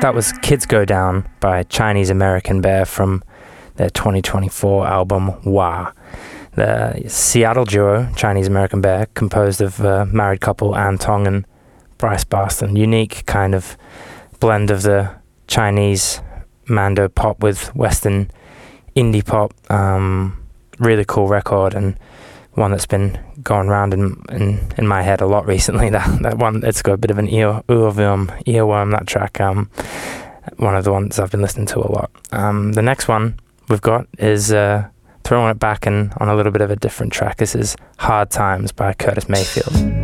That was Kids Go Down by Chinese American Bear from their 2024 album Wah. The Seattle duo, Chinese American Bear, composed of married couple Ann Tong and Bryce Barston. Unique kind of blend of the Chinese Mando pop with Western indie pop. Really cool record, and one that's been going around in my head a lot recently. That one, it's got a bit of an earworm, that track. One of the ones I've been listening to a lot. The next one we've got is throwing it back on a little bit of a different track. This is Hard Times by Curtis Mayfield.